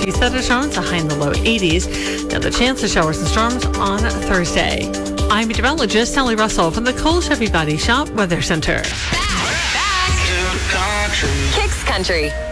Saturday, it's a high in the low 80s. Now the chance of showers and storms on Thursday. I'm meteorologist Sally Russell from the Cole Chevy Body Shop Weather Center. Back. Kicks Country.